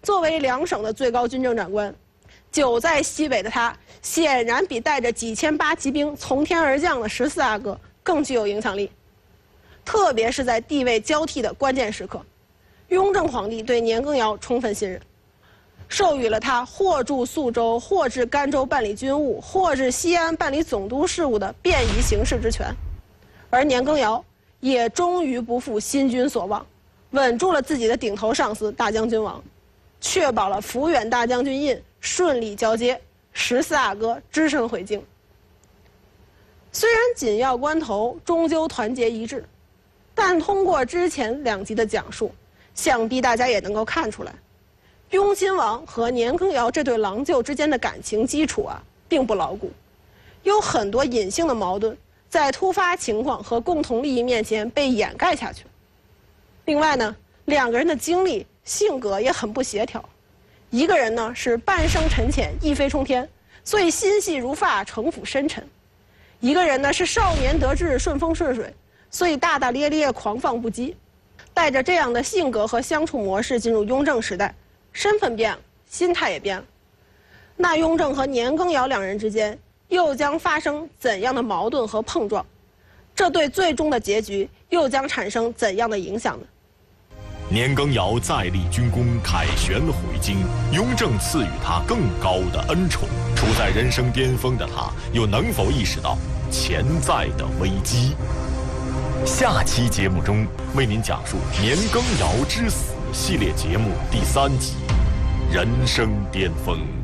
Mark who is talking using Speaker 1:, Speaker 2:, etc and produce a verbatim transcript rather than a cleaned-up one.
Speaker 1: 作为两省的最高军政长官，久在西北的他，显然比带着几千八骑兵从天而降的十四阿哥更具有影响力。特别是在地位交替的关键时刻，雍正皇帝对年羹尧充分信任，授予了他或驻宿州、或至甘州办理军务、或至西安办理总督事务的便宜行事之权。而年羹尧也终于不负新君所望，稳住了自己的顶头上司大将军王，确保了抚远大将军印顺利交接，十四阿哥只身回京。虽然紧要关头终究团结一致，但通过之前两集的讲述，想必大家也能够看出来，雍亲王和年羹尧这对郎舅之间的感情基础啊，并不牢固，有很多隐性的矛盾在突发情况和共同利益面前被掩盖下去。另外呢，两个人的经历、性格也很不协调。一个人呢是半生沉潜，一飞冲天，所以心细如发，城府深沉；一个人呢是少年得志，顺风顺水，所以大大咧咧，狂放不羁。带着这样的性格和相处模式进入雍正时代，身份变了，心态也变了。那雍正和年羹尧两人之间又将发生怎样的矛盾和碰撞？这对最终的结局又将产生怎样的影响呢？
Speaker 2: 年羹尧再立军功，凯旋回京，雍正赐予他更高的恩宠。处在人生巅峰的他，又能否意识到潜在的危机？下期节目中为您讲述《年羹尧之死》系列节目第三集《人生巅峰》。